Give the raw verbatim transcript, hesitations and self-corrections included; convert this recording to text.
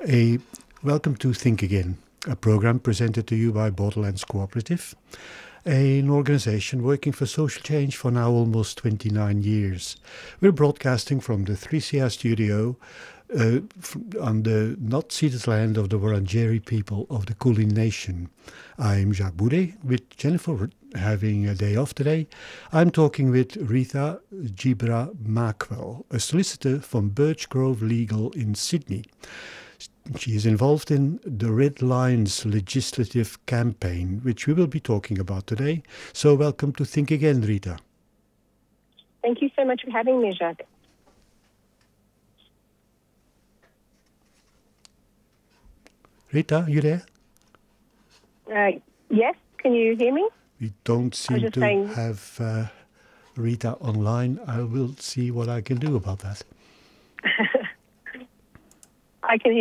A welcome to Think Again, a program presented to you by Borderlands Cooperative, an organization working for social change for now almost twenty-nine years. We're broadcasting from the three C R studio uh, on the not ceded land of the Wurundjeri people of the Kulin Nation. I'm Jacques Boudet, with Jennifer having a day off today. I'm talking with Rita Jibra Makwell, a solicitor from Birch Grove Legal in Sydney. She is involved in the Red Lines legislative campaign, which we will be talking about today. So welcome to Think Again, Rita. Thank you so much for having me, Jacques. Rita, you there? Uh, yes, can you hear me? We don't seem to saying... have uh, Rita online. I will see what I can do about that. I can hear